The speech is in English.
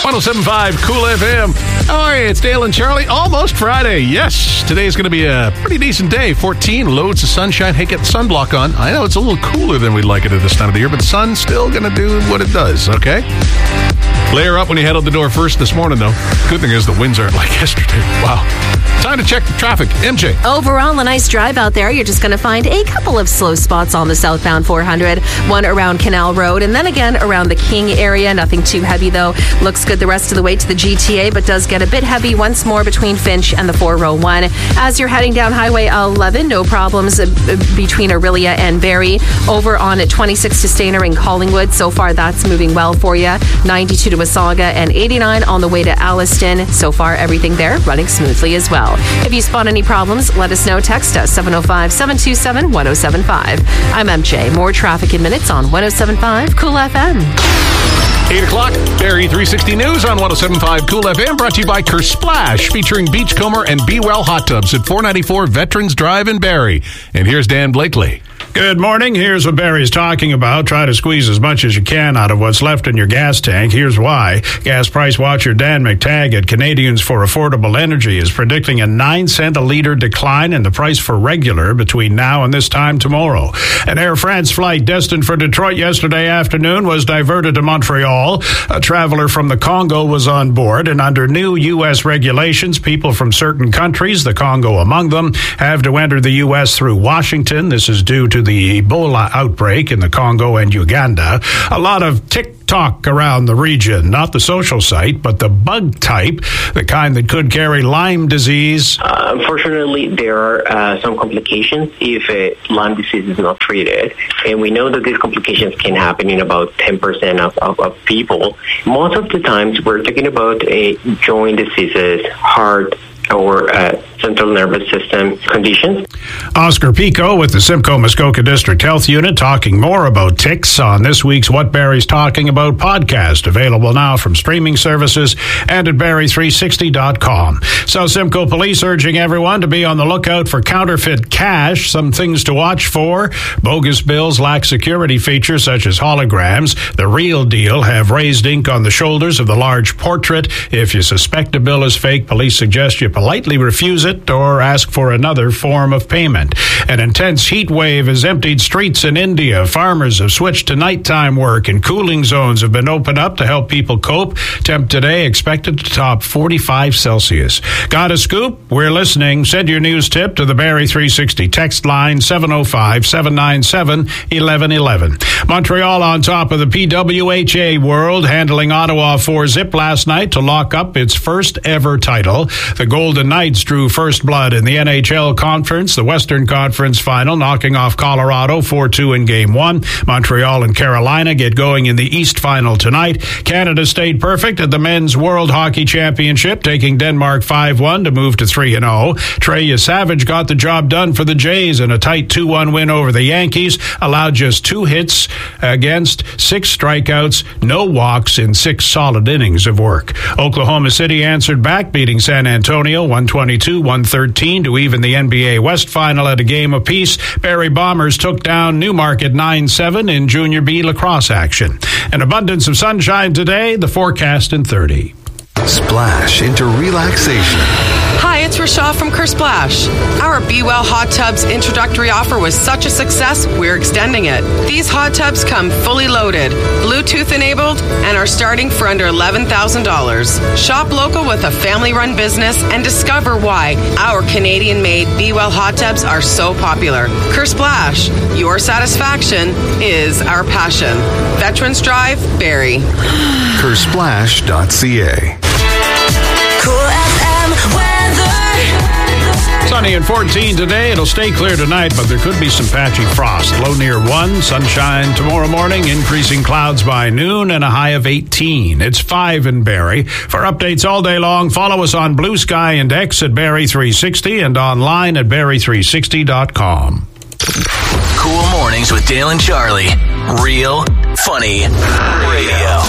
107.5 Cool FM. All right, it's Dale and Charlie. Almost Friday. Yes, today's going to be a pretty decent day. 14, loads of sunshine. Hey, get the sunblock on. I know it's a little cooler than we'd like it at this time of the year, but the sun's still going to do what it does, okay? Layer up when you head out the door first this morning, though. Good thing is the winds aren't like yesterday. Wow. Time to check the traffic. MJ. Overall, a nice drive out there. You're just going to find a couple of slow spots on the southbound 400, one around Canal Road, and then again around the King area. Nothing too heavy, though. Looks good the rest of the way to the GTA, but does get a bit heavy once more between Finch and the 401. As you're heading down Highway 11, no problems between Aurelia and Barrie. Over on 26 to Stayner in Collingwood. So far, that's moving well for you. 92 to Wasaga and 89 on the way to Alliston. So far, everything there running smoothly as well. If you spot any problems, let us know. Text us 705-727-1075. I'm MJ. More traffic in minutes on 107.5 Cool FM. 8 o'clock, Barrie 360 News on 107.5 Cool FM, brought to you by Kersplash, featuring Beachcomber and Be Well hot tubs at 494 Veterans Drive in Barrie. And here's Dan Blakely. Good morning. Here's what Barrie's talking about. Try to squeeze as much as you can out of what's left in your gas tank. Here's why. Gas price watcher Dan McTagg at Canadians for Affordable Energy is predicting a 9-cent a litre decline in the price for regular between now and this time tomorrow. An Air France flight destined for Detroit yesterday afternoon was diverted to Montreal. A traveler from the Congo was on board, and under new U.S. regulations, people from certain countries, the Congo among them, have to enter the U.S. through Washington. This is due to the Ebola outbreak in the Congo and Uganda. A lot of TikTok around the region, not the social site, but the bug type, the kind that could carry Lyme disease. Unfortunately, there are some complications if Lyme disease is not treated. And we know that these complications can happen in about 10% of people. Most of the times, we're talking about joint diseases, heart, or central nervous system conditions. Oscar Pico with the Simcoe Muskoka District Health Unit talking more about ticks on this week's What Barrie's Talking About podcast, available now from streaming services and at Barrie360.com. South Simcoe Police urging everyone to be on the lookout for counterfeit cash. Some things to watch for. Bogus bills lack security features such as holograms. The real deal have raised ink on the shoulders of the large portrait. If you suspect a bill is fake, police suggest you politely refuse it or ask for another form of payment. An intense heat wave has emptied streets in India. Farmers have switched to nighttime work, and cooling zones have been opened up to help people cope. Temp today expected to top 45 Celsius. Got a scoop? We're listening. Send your news tip to the Barrie 360 text line 705-797-1111. Montreal on top of the PWHA World, handling Ottawa 4-zip last night to lock up its first ever title. The Golden Knights drew first blood in the NHL Conference, the Western Conference Final, knocking off Colorado 4-2 in Game 1. Montreal and Carolina get going in the East Final tonight. Canada stayed perfect at the Men's World Hockey Championship, taking Denmark 5-1 to move to 3-0. Trey Savage got the job done for the Jays in a tight 2-1 win over the Yankees, allowed just 2 hits against 6 strikeouts, no walks in 6 solid innings of work. Oklahoma City answered back, beating San Antonio 122-113 to even the NBA West Final at a game apiece. Barrie Bombers took down Newmarket 9-7 in Junior B lacrosse action. An abundance of sunshine today, the forecast in 30. Splash into relaxation. Hi, it's Rashaw from Kersplash. Our Be Well hot tubs introductory offer was such a success, we're extending it. These hot tubs come fully loaded, Bluetooth enabled, and are starting for under $11,000. Shop local with a family-run business and discover why our Canadian-made Be Well hot tubs are so popular. Kersplash, your satisfaction is our passion. Veterans Drive, Barrie. Kersplash.ca. Cool FM weather. Sunny and 14 today. It'll stay clear tonight, but there could be some patchy frost. Low near 1. Sunshine tomorrow morning. Increasing clouds by noon and a high of 18. It's 5 in Barrie. For updates all day long, follow us on Blue Sky and X at Barrie360 and online at Barrie360.com. Cool mornings with Dale and Charlie. Real funny radio.